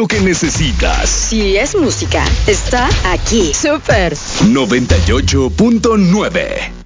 lo que necesitas. Si es música, está aquí. Súper 98.9